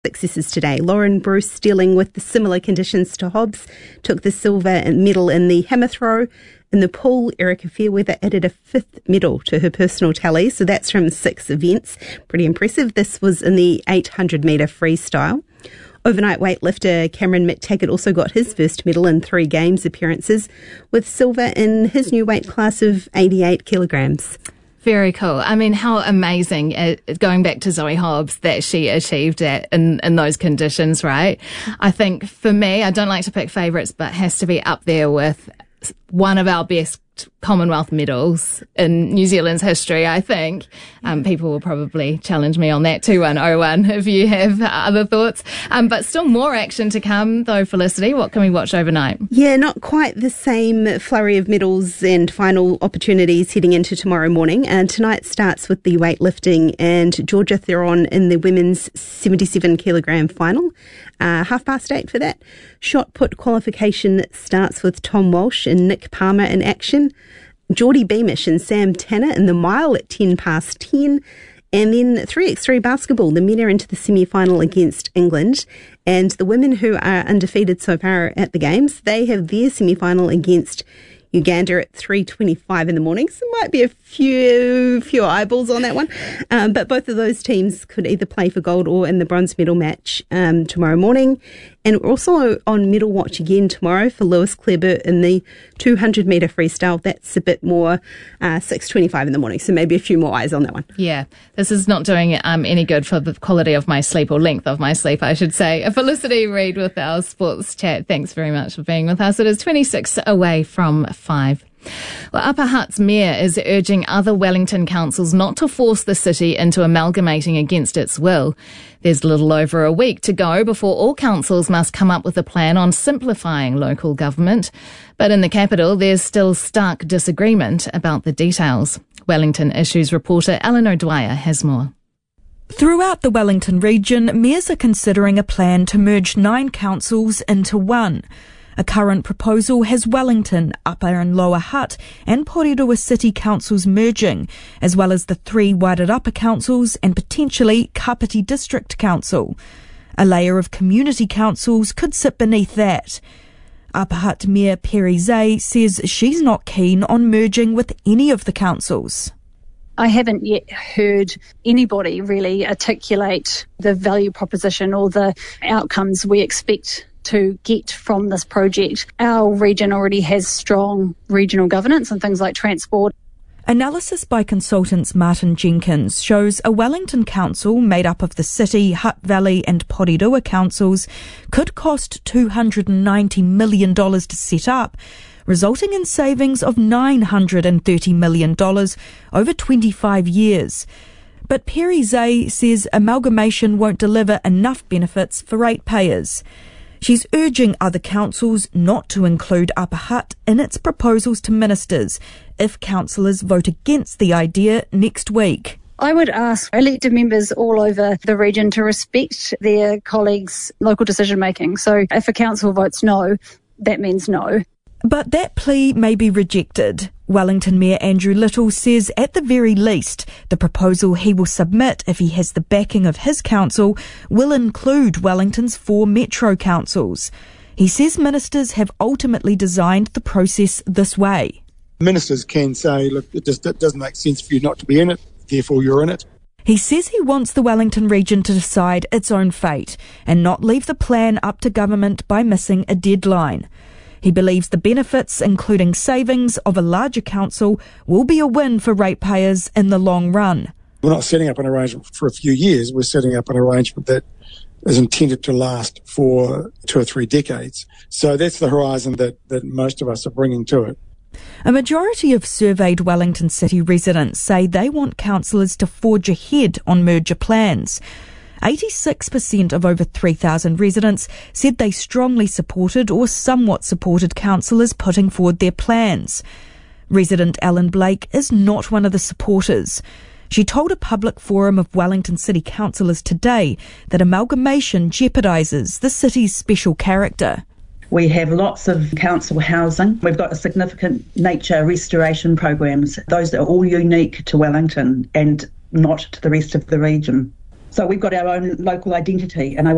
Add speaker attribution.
Speaker 1: Successes today. Lauren Bruce, dealing with the similar conditions to Hobbs, took the silver medal in the hammer throw. In the pool, Erica Fairweather added a 5th medal to her personal tally, so that's from 6 events. Pretty impressive. This was in the 800-metre freestyle. Overnight weightlifter Cameron McTaggart also got his first medal in 3 games appearances, with silver in his new weight class of 88 kilograms.
Speaker 2: Very cool. I mean, how amazing, going back to Zoe Hobbs, that she achieved that in those conditions, right? I think for me, I don't like to pick favourites, but has to be up there with one of our best Commonwealth medals in New Zealand's history, I think. People will probably challenge me on that 2101 if you have other thoughts. But still more action to come, though, Felicity. What can we watch overnight?
Speaker 1: Yeah, not quite the same flurry of medals and final opportunities heading into tomorrow morning. And tonight starts with the weightlifting and Georgia Theron in the women's 77-kilogram final. 8:30 for that. Shot put qualification starts with Tom Walsh and Nick Palmer in action. Geordie Beamish and Sam Tanner in the mile at 10:10. And then 3x3 basketball. The men are into the semi-final against England. And the women who are undefeated so far at the Games, they have their semi-final against Uganda at 3:25 in the morning. So there might be a few eyeballs on that one. But both of those teams could either play for gold or in the bronze medal match tomorrow morning. And we're also on medal watch again tomorrow for Lewis Clareburt in the 200-metre freestyle. That's a bit more 6:25 in the morning, so maybe a few more eyes on that one.
Speaker 2: Yeah, this is not doing any good for the quality of my sleep, or length of my sleep, I should say. Felicity Reid with our sports chat. Thanks very much for being with us. It is 26 away from 5. Well, Upper Hutt's mayor is urging other Wellington councils not to force the city into amalgamating against its will. There's a little over a week to go before all councils must come up with a plan on simplifying local government. But in the capital, there's still stark disagreement about the details. Wellington Issues reporter Alan O'Dwyer has more.
Speaker 3: Throughout the Wellington region, mayors are considering a plan to merge 9 councils into one. A current proposal has Wellington, Upper and Lower Hutt and Porirua City councils merging, as well as the 3 Wairarapa councils and potentially Kapiti District Council. A layer of community councils could sit beneath that. Upper Hutt Mayor Perry Zay says she's not keen on merging with any of the councils.
Speaker 4: I haven't yet heard anybody really articulate the value proposition or the outcomes we expect to get from this project. Our region already has strong regional governance and things like transport.
Speaker 3: Analysis by consultants Martin Jenkins shows a Wellington council made up of the City, Hutt Valley and Porirua councils could cost $290 million to set up, resulting in savings of $930 million over 25 years. But Perry Zay says amalgamation won't deliver enough benefits for ratepayers. She's urging other councils not to include Upper Hutt in its proposals to ministers if councillors vote against the idea next week.
Speaker 4: I would ask elected members all over the region to respect their colleagues' local decision making. So if a council votes no, that means no.
Speaker 3: But that plea may be rejected. Wellington Mayor Andrew Little says at the very least the proposal he will submit if he has the backing of his council will include Wellington's 4 metro councils. He says ministers have ultimately designed the process this way.
Speaker 5: Ministers can say, look, it doesn't make sense for you not to be in it, therefore you're in it.
Speaker 3: He says he wants the Wellington region to decide its own fate and not leave the plan up to government by missing a deadline. He believes the benefits, including savings of a larger council, will be a win for ratepayers in the long run.
Speaker 5: We're not setting up an arrangement for a few years. We're setting up an arrangement that is intended to last for 2 or 3 decades. So that's the horizon that most of us are bringing to it.
Speaker 3: A majority of surveyed Wellington City residents say they want councillors to forge ahead on merger plans. 86% of over 3,000 residents said they strongly supported or somewhat supported councillors putting forward their plans. Resident Ellen Blake is not one of the supporters. She told a public forum of Wellington City councillors today that amalgamation jeopardises the city's special character.
Speaker 6: We have lots of council housing. We've got significant nature restoration programs. Those are all unique to Wellington and not to the rest of the region. So we've got our own local identity, and I